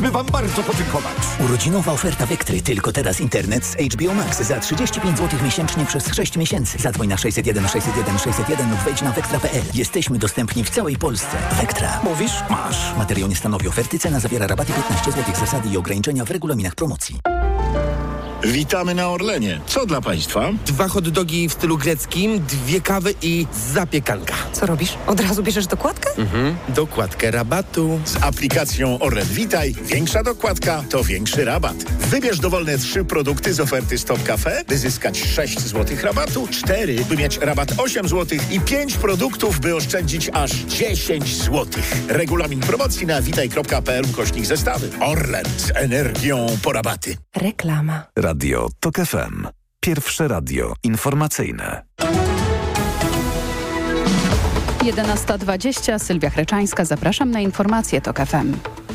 Chcemy wam bardzo podziękować. Urodzinowa oferta Vectry. Tylko teraz internet z HBO Max za 35 zł miesięcznie przez 6 miesięcy. Zadzwoń na 601 601 601 lub wejdź na vectra.pl. Jesteśmy dostępni w całej Polsce. Vectra. Mówisz? Masz. Materiał nie stanowi oferty. Cena zawiera rabaty 15 zł. Zasady i ograniczenia w regulaminach promocji. Witamy na Orlenie. Co dla państwa? 2 hot dogi w stylu greckim, 2 kawy i zapiekanka. Co robisz? Od razu bierzesz dokładkę? Dokładkę rabatu. Z aplikacją Orlen Witaj większa dokładka to większy rabat. Wybierz dowolne 3 produkty z oferty Stop Cafe, by zyskać 6 zł rabatu, 4, by mieć rabat 8 zł i 5 produktów, by oszczędzić aż 10 zł. Regulamin promocji na witaj.pl/zestawy. Orlen z energią po rabaty. Reklama. Radio TOK FM. Pierwsze radio informacyjne. 11:20. Sylwia Chreczańska. Zapraszam na informacje TOK FM.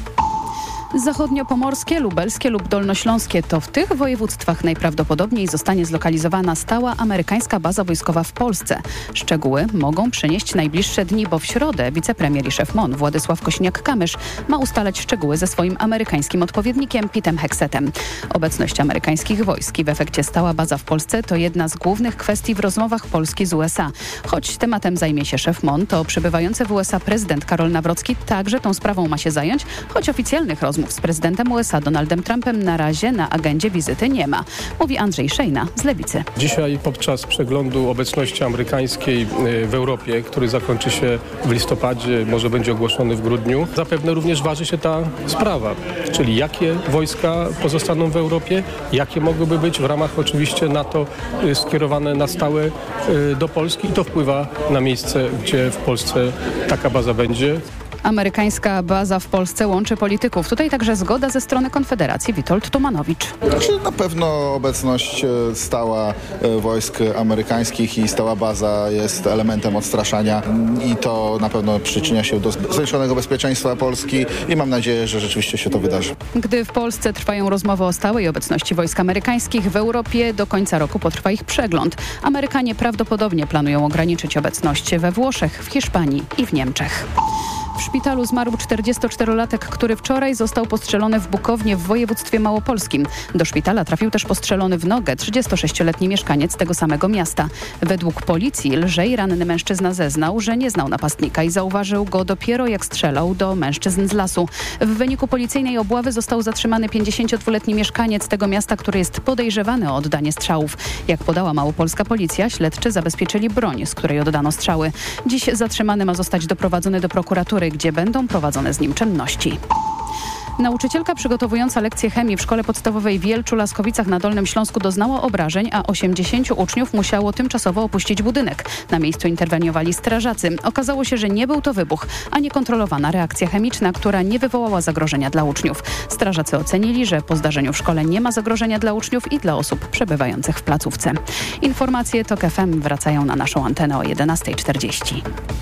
Zachodniopomorskie, lubelskie lub dolnośląskie to w tych województwach najprawdopodobniej zostanie zlokalizowana stała amerykańska baza wojskowa w Polsce. Szczegóły mogą przynieść najbliższe dni, bo w środę wicepremier i szef MON Władysław Kosiniak-Kamysz ma ustalać szczegóły ze swoim amerykańskim odpowiednikiem Petem Hexetem. Obecność amerykańskich wojsk i w efekcie stała baza w Polsce to jedna z głównych kwestii w rozmowach Polski z USA. Choć tematem zajmie się szef MON, to przybywający w USA prezydent Karol Nawrocki także tą sprawą ma się zająć, choć oficjalnych rozmów z prezydentem USA Donaldem Trumpem na razie na agendzie wizyty nie ma. Mówi Andrzej Szejna z Lewicy. Dzisiaj podczas przeglądu obecności amerykańskiej w Europie, który zakończy się w listopadzie, może będzie ogłoszony w grudniu, zapewne również waży się ta sprawa, czyli jakie wojska pozostaną w Europie, jakie mogłyby być w ramach oczywiście NATO skierowane na stałe do Polski i to wpływa na miejsce, gdzie w Polsce taka baza będzie. Amerykańska baza w Polsce łączy polityków. Tutaj także zgoda ze strony Konfederacji. Witold Tumanowicz. Na pewno obecność stała wojsk amerykańskich i stała baza jest elementem odstraszania i to na pewno przyczynia się do zwiększonego bezpieczeństwa Polski i mam nadzieję, że rzeczywiście się to wydarzy. Gdy w Polsce trwają rozmowy o stałej obecności wojsk amerykańskich, w Europie do końca roku potrwa ich przegląd. Amerykanie prawdopodobnie planują ograniczyć obecność we Włoszech, w Hiszpanii i w Niemczech. W szpitalu zmarł 44-latek, który wczoraj został postrzelony w Bukownie w województwie małopolskim. Do szpitala trafił też postrzelony w nogę 36-letni mieszkaniec tego samego miasta. Według policji lżej ranny mężczyzna zeznał, że nie znał napastnika i zauważył go dopiero jak strzelał do mężczyzn z lasu. W wyniku policyjnej obławy został zatrzymany 52-letni mieszkaniec tego miasta, który jest podejrzewany o oddanie strzałów. Jak podała małopolska policja, śledczy zabezpieczyli broń, z której oddano strzały. Dziś zatrzymany ma zostać doprowadzony do prokuratury, gdzie będą prowadzone z nim czynności. Nauczycielka przygotowująca lekcje chemii w szkole podstawowej w Wielczu-Laskowicach na Dolnym Śląsku doznała obrażeń, a 80 uczniów musiało tymczasowo opuścić budynek. Na miejscu interweniowali strażacy. Okazało się, że nie był to wybuch, a niekontrolowana reakcja chemiczna, która nie wywołała zagrożenia dla uczniów. Strażacy ocenili, że po zdarzeniu w szkole nie ma zagrożenia dla uczniów i dla osób przebywających w placówce. Informacje TOK FM wracają na naszą antenę o 11:40.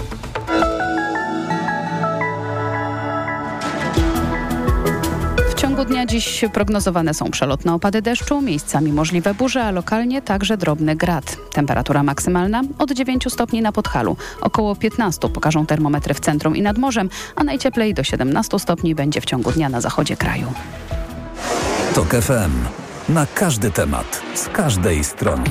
W ciągu dnia dziś prognozowane są przelotne opady deszczu, miejscami możliwe burze, a lokalnie także drobny grad. Temperatura maksymalna od 9 stopni na Podhalu. Około 15 pokażą termometry w centrum i nad morzem, a najcieplej do 17 stopni będzie w ciągu dnia na zachodzie kraju. TOK FM. Na każdy temat, z każdej strony.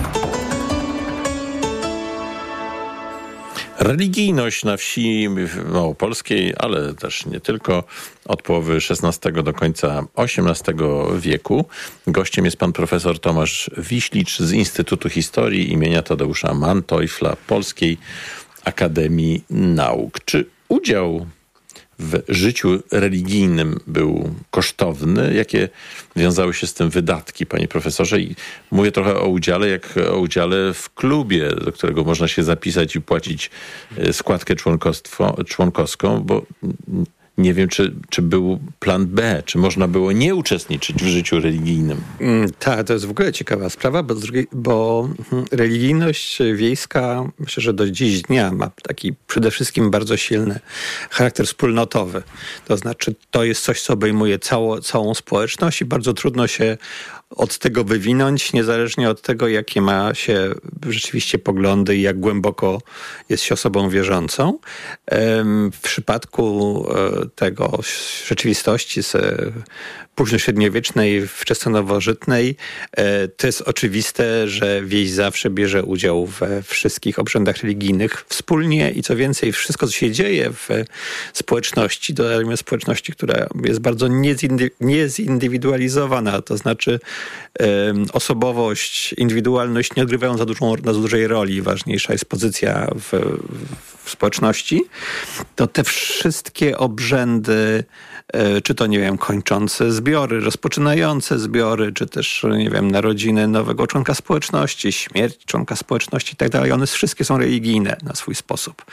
Religijność na wsi małopolskiej, ale też nie tylko, od połowy XVI do końca XVIII wieku. Gościem jest pan profesor Tomasz Wiślicz z Instytutu Historii imienia Tadeusza Manteuffela Polskiej Akademii Nauk. Czy udział w życiu religijnym był kosztowny? Jakie wiązały się z tym wydatki, panie profesorze? I mówię trochę o udziale, jak o udziale w klubie, do którego można się zapisać i płacić składkę członkowską, bo nie wiem, czy był plan B, czy można było nie uczestniczyć w życiu religijnym. Tak, to jest w ogóle ciekawa sprawa, bo religijność wiejska, myślę, że do dziś dnia ma taki przede wszystkim bardzo silny charakter wspólnotowy. To znaczy, to jest coś, co obejmuje całą społeczność i bardzo trudno się od tego wywinąć, niezależnie od tego, jakie ma się rzeczywiście poglądy i jak głęboko jest się osobą wierzącą. W przypadku tego rzeczywistości późnośredniowiecznej, wczesnonowożytnej, to jest oczywiste, że wieś zawsze bierze udział we wszystkich obrzędach religijnych wspólnie i co więcej, wszystko, co się dzieje w społeczności, dodajmy społeczności, która jest bardzo niezindywidualizowana, to znaczy osobowość, indywidualność nie odgrywają za dużej roli. Ważniejsza jest pozycja w społeczności. To te wszystkie obrzędy, czy to, nie wiem, kończące zbiory, rozpoczynające zbiory, czy też, nie wiem, narodziny nowego członka społeczności, śmierć członka społeczności i tak dalej, one wszystkie są religijne na swój sposób.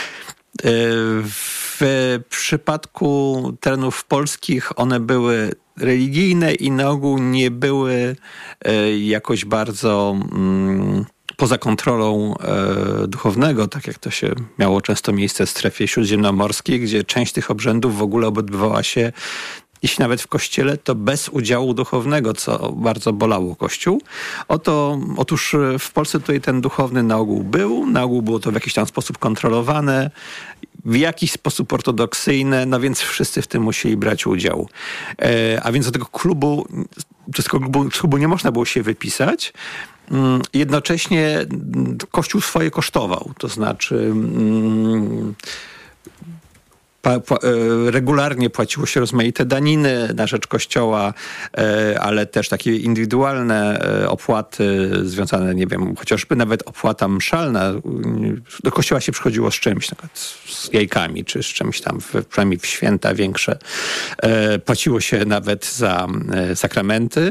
W przypadku terenów polskich one były religijne i na ogół nie były jakoś bardzo poza kontrolą duchownego, tak jak to się miało często miejsce w strefie śródziemnomorskiej, gdzie część tych obrzędów w ogóle odbywała się, jeśli nawet w kościele, to bez udziału duchownego, co bardzo bolało Kościół. Otóż w Polsce tutaj ten duchowny na ogół było to w jakiś tam sposób kontrolowane, w jakiś sposób ortodoksyjne, no więc wszyscy w tym musieli brać udział. A więc do tego klubu nie można było się wypisać. Jednocześnie Kościół swoje kosztował, to znaczy regularnie płaciło się rozmaite daniny na rzecz Kościoła, ale też takie indywidualne opłaty związane, nie wiem, chociażby nawet opłata mszalna. Do Kościoła się przychodziło z czymś, na przykład z jajkami, czy z czymś tam, przynajmniej w święta większe. Płaciło się nawet za sakramenty.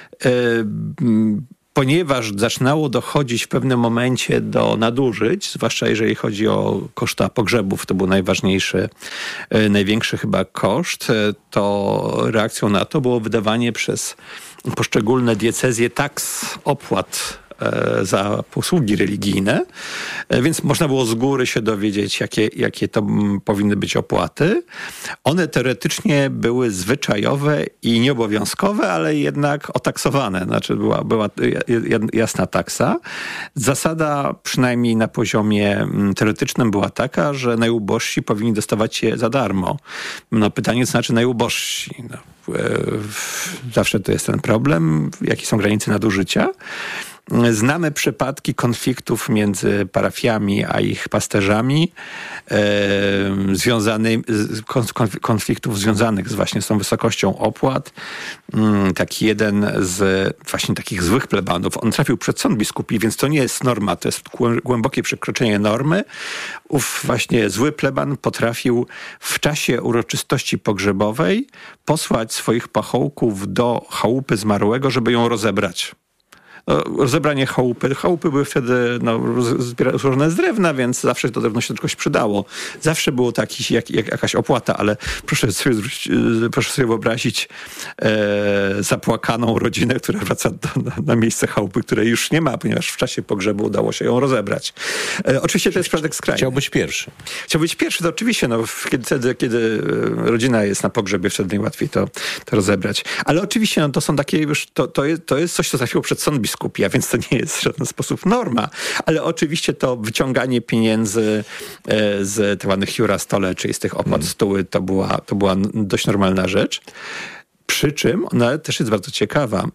Ponieważ zaczynało dochodzić w pewnym momencie do nadużyć, zwłaszcza jeżeli chodzi o koszta pogrzebów, to był największy chyba koszt, to reakcją na to było wydawanie przez poszczególne diecezje taks, opłat za posługi religijne, więc można było z góry się dowiedzieć, jakie to powinny być opłaty. One teoretycznie były zwyczajowe i nieobowiązkowe, ale jednak otaksowane. Znaczy była jasna taksa. Zasada, przynajmniej na poziomie teoretycznym, była taka, że najubożsi powinni dostawać je za darmo. No, pytanie, co znaczy najubożsi? No, zawsze to jest ten problem. Jakie są granice nadużycia? Znamy przypadki konfliktów między parafiami a ich pasterzami, konfliktów związanych właśnie z tą wysokością opłat. Taki jeden z właśnie takich złych plebanów, on trafił przed sąd biskupi, więc to nie jest norma, to jest głębokie przekroczenie normy. Ów właśnie zły pleban potrafił w czasie uroczystości pogrzebowej posłać swoich pachołków do chałupy zmarłego, żeby ją rozebrać. Rozebranie chałupy. Chałupy były wtedy złożone z drewna, więc zawsze to drewno się do czegoś przydało. Zawsze było jakaś opłata, ale proszę sobie wyobrazić zapłakaną rodzinę, która wraca na miejsce chałupy, której już nie ma, ponieważ w czasie pogrzebu udało się ją rozebrać. Oczywiście to jest przypadek skrajny. Chciał być pierwszy. Chciał być pierwszy, to oczywiście. Kiedy rodzina jest na pogrzebie, wtedy najłatwiej to rozebrać. Ale oczywiście to są takie już, to jest coś, co trafiło przed sąd biskupi, a więc to nie jest w żaden sposób norma. Ale oczywiście to wyciąganie pieniędzy z tak zwanych iura stole, czyli z tych opłat stóły, to była dość normalna rzecz. Przy czym ona też jest bardzo ciekawa.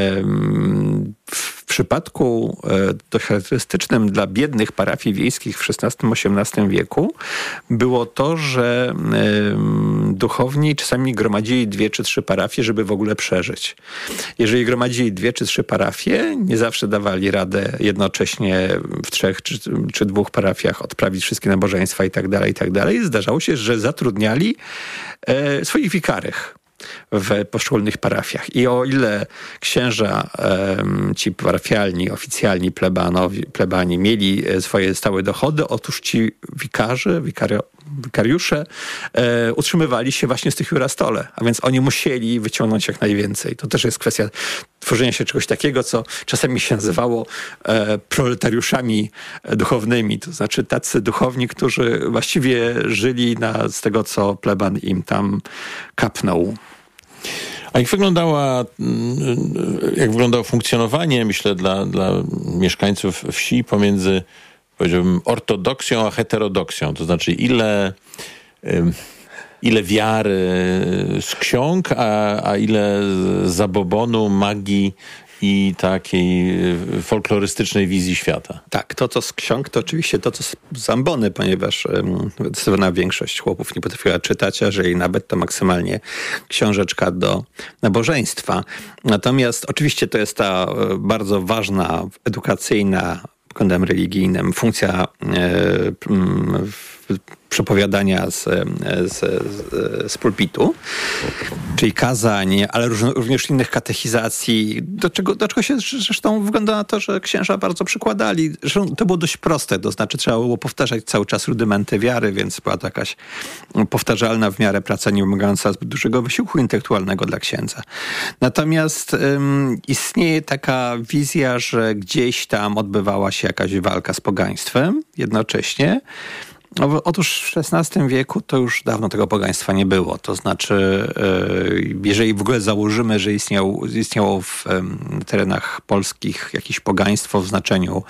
W przypadku dość charakterystycznym dla biednych parafii wiejskich w XVI-XVIII wieku było to, że duchowni czasami gromadzili 2 czy 3 parafie, żeby w ogóle przeżyć. Jeżeli gromadzili 2 czy 3 parafie, nie zawsze dawali radę jednocześnie w 3 czy 2 parafiach odprawić wszystkie nabożeństwa i tak dalej. Zdarzało się, że zatrudniali swoich wikarych w poszczególnych parafiach. I o ile księża, ci parafialni, oficjalni plebani mieli swoje stałe dochody, otóż ci wikariusze utrzymywali się właśnie z tych iura stole, a więc oni musieli wyciągnąć jak najwięcej. To też jest kwestia tworzenia się czegoś takiego, co czasami się nazywało proletariuszami duchownymi, to znaczy tacy duchowni, którzy właściwie żyli z tego, co pleban im tam kapnął. A A jak wyglądało funkcjonowanie, myślę, dla mieszkańców wsi pomiędzy, powiedziałbym, ortodoksją a heterodoksją? To znaczy, ile wiary z ksiąg, a ile zabobonu, magii i takiej folklorystycznej wizji świata. Tak, to co z ksiąg, to oczywiście to co z ambony, ponieważ zdecydowana większość chłopów nie potrafiła czytać, a jeżeli nawet to maksymalnie książeczka do nabożeństwa. Natomiast oczywiście to jest ta bardzo ważna, edukacyjna, pod względem religijnym funkcja przepowiadania z pulpitu, czyli kazań, ale również innych katechizacji, do czego się zresztą wygląda na to, że księża bardzo przykładali. Zresztą to było dość proste, to znaczy trzeba było powtarzać cały czas rudymenty wiary, więc była to jakaś powtarzalna w miarę praca, nie wymagająca zbyt dużego wysiłku intelektualnego dla księdza. Natomiast istnieje taka wizja, że gdzieś tam odbywała się jakaś walka z pogaństwem jednocześnie. Otóż w XVI wieku to już dawno tego pogaństwa nie było. To znaczy, jeżeli w ogóle założymy, że istniało w terenach polskich jakieś pogaństwo w znaczeniu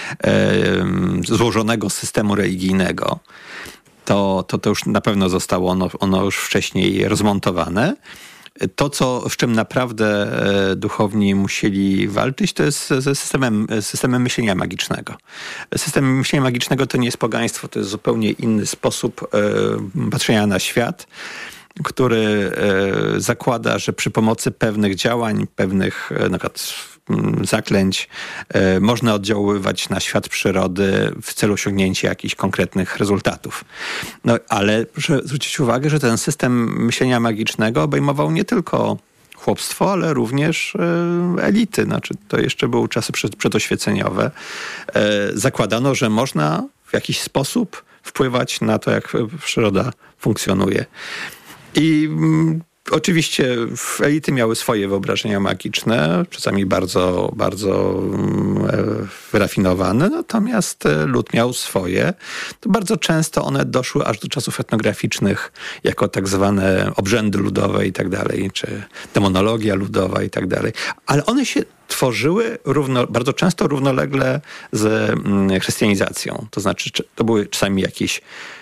złożonego systemu religijnego, to już na pewno zostało ono już wcześniej rozmontowane. To, z czym naprawdę duchowni musieli walczyć, to jest ze systemem myślenia magicznego. System myślenia magicznego to nie jest pogaństwo, to jest zupełnie inny sposób patrzenia na świat, który zakłada, że przy pomocy pewnych działań, pewnych na przykład zaklęć można oddziaływać na świat przyrody w celu osiągnięcia jakichś konkretnych rezultatów. No, ale proszę zwrócić uwagę, że ten system myślenia magicznego obejmował nie tylko chłopstwo, ale również elity. Znaczy, to jeszcze były czasy przedoświeceniowe. Zakładano, że można w jakiś sposób wpływać na to, jak przyroda funkcjonuje. I oczywiście elity miały swoje wyobrażenia magiczne, czasami bardzo, bardzo wyrafinowane, natomiast lud miał swoje. To bardzo często one doszły aż do czasów etnograficznych jako tak zwane obrzędy ludowe i tak dalej, czy demonologia ludowa i tak dalej. Ale one się tworzyły bardzo często równolegle z chrystianizacją. To znaczy, to były czasami jakieś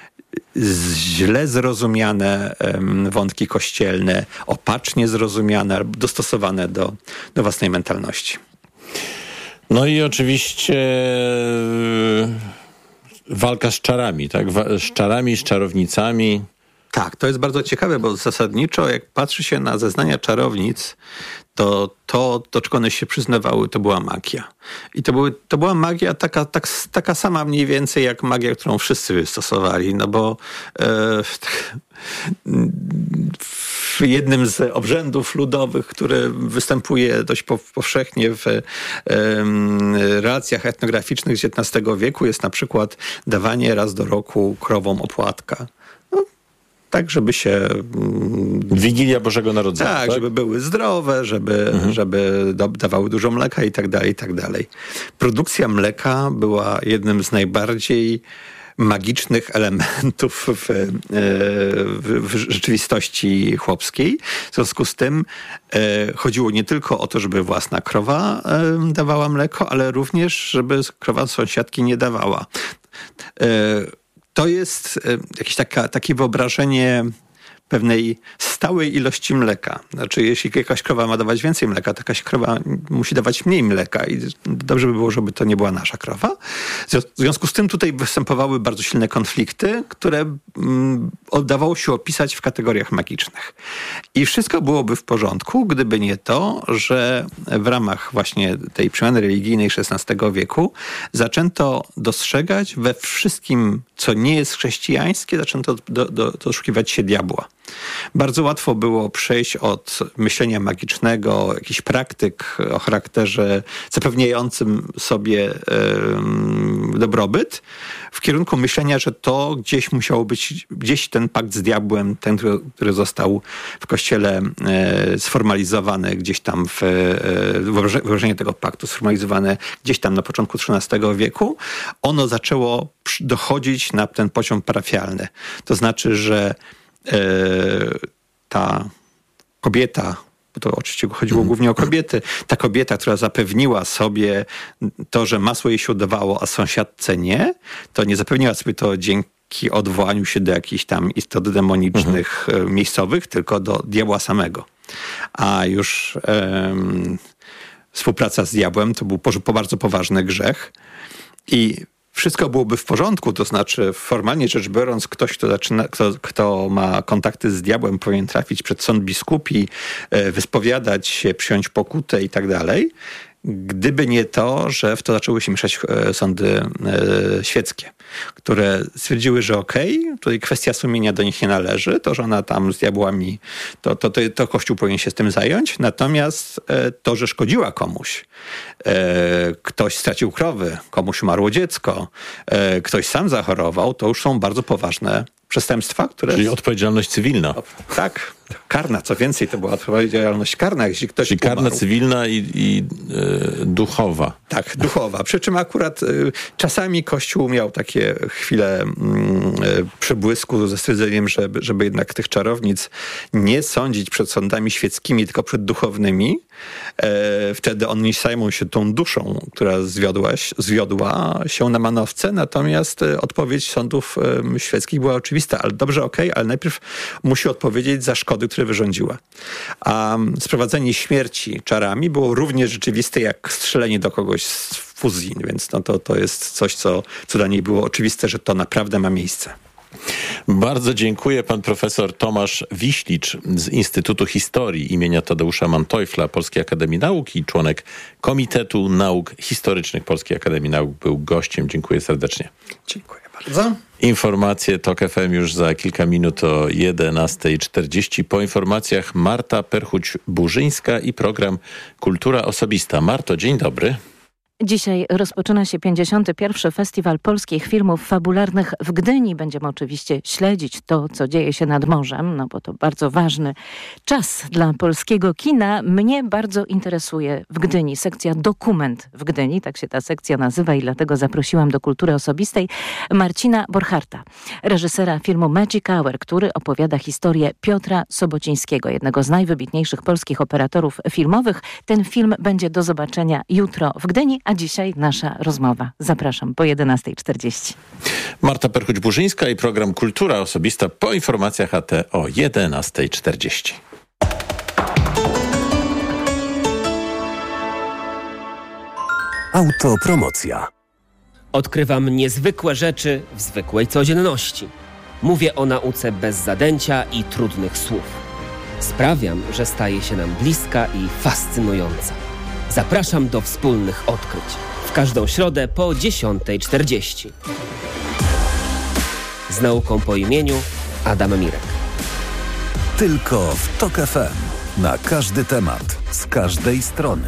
źle zrozumiane wątki kościelne, opacznie zrozumiane, albo dostosowane do własnej mentalności. No i oczywiście walka z czarami, tak? Z czarami, z czarownicami. Tak, to jest bardzo ciekawe, bo zasadniczo jak patrzy się na zeznania czarownic, to do czego one się przyznawały, to była magia. I to była magia taka sama mniej więcej jak magia, którą wszyscy stosowali, no bo w jednym z obrzędów ludowych, który występuje dość powszechnie w relacjach etnograficznych z XIX wieku, jest na przykład dawanie raz do roku krowom opłatka. Tak, żeby się... Wigilia Bożego Narodzenia. Tak, żeby były zdrowe, żeby dawały dużo mleka i tak dalej, i tak dalej. Produkcja mleka była jednym z najbardziej magicznych elementów w rzeczywistości chłopskiej. W związku z tym chodziło nie tylko o to, żeby własna krowa dawała mleko, ale również, żeby krowa sąsiadki nie dawała. To jest jakieś takie wyobrażenie pewnej stałej ilości mleka. Znaczy, jeśli jakaś krowa ma dawać więcej mleka, to jakaś krowa musi dawać mniej mleka i dobrze by było, żeby to nie była nasza krowa. W związku z tym tutaj występowały bardzo silne konflikty, które dawało się opisać w kategoriach magicznych. I wszystko byłoby w porządku, gdyby nie to, że w ramach właśnie tej przemiany religijnej XVI wieku zaczęto dostrzegać we wszystkim, co nie jest chrześcijańskie, zaczęto doszukiwać się diabła. Bardzo łatwo było przejść od myślenia magicznego, jakichś praktyk o charakterze zapewniającym sobie dobrobyt, w kierunku myślenia, że to gdzieś musiało być, gdzieś ten pakt z diabłem, ten, który został w Kościele sformalizowany, gdzieś tam wyobrażenie tego paktu sformalizowane gdzieś tam na początku XIII wieku, ono zaczęło dochodzić na ten poziom parafialny. To znaczy, że ta kobieta to oczywiście chodziło głównie o kobiety. Ta kobieta, która zapewniła sobie to, że masło jej się udawało, a sąsiadce nie, to nie zapewniła sobie to dzięki odwołaniu się do jakichś tam istot demonicznych miejscowych, tylko do diabła samego. A już współpraca z diabłem to był bardzo poważny grzech i wszystko byłoby w porządku, to znaczy formalnie rzecz biorąc ktoś, kto ma kontakty z diabłem, powinien trafić przed sąd biskupi, wyspowiadać się, przyjąć pokutę i tak dalej. Gdyby nie to, że w to zaczęły się mieszać sądy świeckie, które stwierdziły, że tutaj kwestia sumienia do nich nie należy, to, że ona tam z diabłami, to Kościół powinien się z tym zająć, natomiast to, że szkodziła komuś, ktoś stracił krowy, komuś umarło dziecko, ktoś sam zachorował, to już są bardzo poważne przestępstwa, które... Czyli odpowiedzialność cywilna. Tak, karna. Co więcej, to była odpowiedzialność karna, jeśli ktoś Czyli karna umarł. cywilna i duchowa. Tak, duchowa. Przy czym akurat czasami Kościół miał takie chwile przebłysku ze stwierdzeniem, żeby jednak tych czarownic nie sądzić przed sądami świeckimi, tylko przed duchownymi. Wtedy oni zajmą się tą duszą, która zwiodła się na manowce, natomiast odpowiedź sądów świeckich była oczywista, ale dobrze, ale najpierw musi odpowiedzieć za szkody, które wyrządziła. A sprowadzenie śmierci czarami było równie rzeczywiste jak strzelenie do kogoś z fuzji, więc to jest coś, co dla niej było oczywiste, że to naprawdę ma miejsce. Bardzo dziękuję. Pan profesor Tomasz Wiślicz z Instytutu Historii imienia Tadeusza Manteuffla Polskiej Akademii Nauk i członek Komitetu Nauk Historycznych Polskiej Akademii Nauk był gościem. Dziękuję serdecznie. Dziękuję bardzo. Informacje TOK FM już za kilka minut o 11:40. Po informacjach Marta Perchuć-Burzyńska i program Kultura Osobista. Marto, dzień dobry. Dzisiaj rozpoczyna się 51. Festiwal Polskich Filmów Fabularnych w Gdyni. Będziemy oczywiście śledzić to, co dzieje się nad morzem, bo to bardzo ważny czas dla polskiego kina. Mnie bardzo interesuje w Gdyni sekcja Dokument w Gdyni, tak się ta sekcja nazywa i dlatego zaprosiłam do Kultury Osobistej Marcina Borcharta, reżysera filmu Magic Hour, który opowiada historię Piotra Sobocińskiego, jednego z najwybitniejszych polskich operatorów filmowych. Ten film będzie do zobaczenia jutro w Gdyni, a dzisiaj nasza rozmowa. Zapraszam po 11:40. Marta Perchuć-Burzyńska i program Kultura Osobista po informacjach AT o 11:40. Autopromocja. Odkrywam niezwykłe rzeczy w zwykłej codzienności. Mówię o nauce bez zadęcia i trudnych słów. Sprawiam, że staje się nam bliska i fascynująca. Zapraszam do wspólnych odkryć. W każdą środę po 10:40. Z nauką po imieniu Adam Mirek. Tylko w TOK FM. Na każdy temat. Z każdej strony.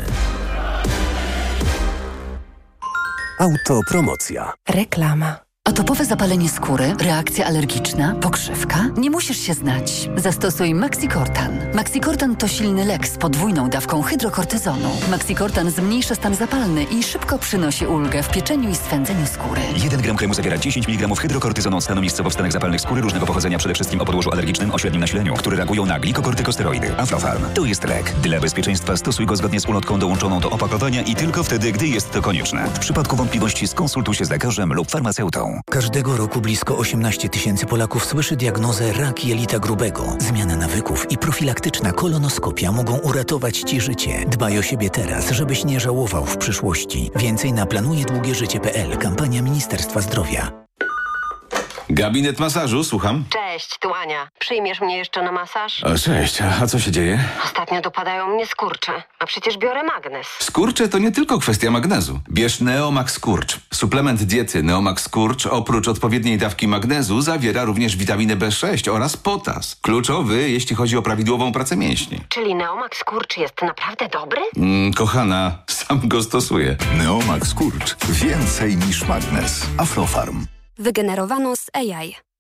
Autopromocja. Reklama. Atopowe zapalenie skóry, reakcja alergiczna, pokrzywka? Nie musisz się znać. Zastosuj Maxicortan. Maxicortan to silny lek z podwójną dawką hydrokortyzonu. Maxicortan zmniejsza stan zapalny i szybko przynosi ulgę w pieczeniu i swędzeniu skóry. 1 gram kremu zawiera 10 mg hydrokortyzonu od stanu miejscowo-wstanek zapalnych skóry różnego pochodzenia, przede wszystkim o podłożu alergicznym o średnim nasileniu, które reagują na glikokortykosteroidy. Aflofarm. To jest lek. Dla bezpieczeństwa stosuj go zgodnie z ulotką dołączoną do opakowania i tylko wtedy, gdy jest to konieczne. W przypadku wątpliwości skonsultuj się z lekarzem lub farmaceutą. Każdego roku blisko 18 000 Polaków słyszy diagnozę rak jelita grubego. Zmiana nawyków i profilaktyczna kolonoskopia mogą uratować Ci życie. Dbaj o siebie teraz, żebyś nie żałował w przyszłości. Więcej na planujedługieżycie.pl. Kampania Ministerstwa Zdrowia. Gabinet masażu, słucham. Cześć, tu Ania. Przyjmiesz mnie jeszcze na masaż? Cześć, a co się dzieje? Ostatnio dopadają mnie skurcze, a przecież biorę magnes. Skurcze to nie tylko kwestia magnezu. Bierz Neomax Skurcz. Suplement diety Neomax Skurcz oprócz odpowiedniej dawki magnezu zawiera również witaminę B6 oraz potas. Kluczowy, jeśli chodzi o prawidłową pracę mięśni. Czyli Neomax Skurcz jest naprawdę dobry? Kochana, sam go stosuję. Neomax Skurcz. Więcej niż magnes. Aflofarm. Wygenerowano z AI.